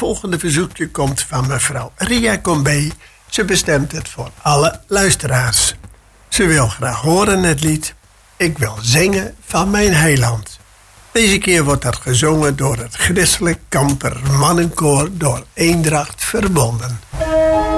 volgende verzoekje komt van mevrouw Ria Combé. Ze bestemt het voor alle luisteraars. Ze wil graag horen het lied Ik wil zingen van mijn heiland. Deze keer wordt dat gezongen door het christelijk kampermannenkoor door Eendracht Verbonden.